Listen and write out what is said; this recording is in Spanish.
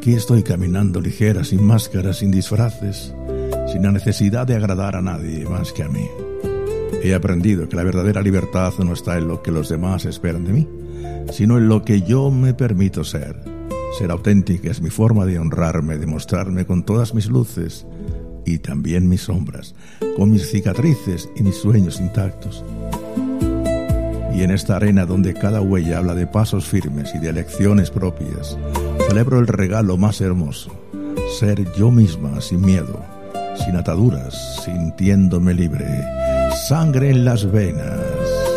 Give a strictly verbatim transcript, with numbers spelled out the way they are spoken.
Aquí estoy caminando ligera, sin máscaras, sin disfraces, sin la necesidad de agradar a nadie más que a mí. He aprendido que la verdadera libertad no está en lo que los demás esperan de mí, sino en lo que yo me permito ser. Ser auténtica es mi forma de honrarme, de mostrarme con todas mis luces y también mis sombras, con mis cicatrices y mis sueños intactos. Y en esta arena donde cada huella habla de pasos firmes y de elecciones propias, celebro el regalo más hermoso, ser yo misma sin miedo, sin ataduras, sintiéndome libre, sangre en las venas.